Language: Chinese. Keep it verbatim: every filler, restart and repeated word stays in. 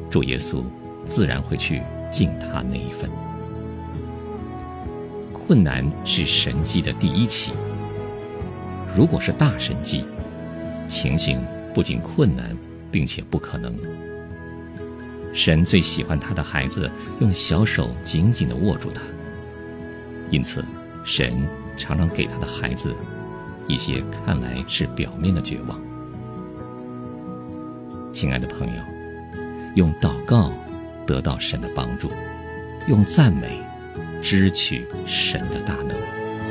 主耶稣自然会去尽他那一份。困难是神迹的第一期，如果是大神迹，情形不仅困难，并且不可能。神最喜欢他的孩子用小手紧紧地握住他，因此神常常给他的孩子一些看来是表面的绝望。亲爱的朋友，用祷告得到神的帮助，用赞美支取神的大能。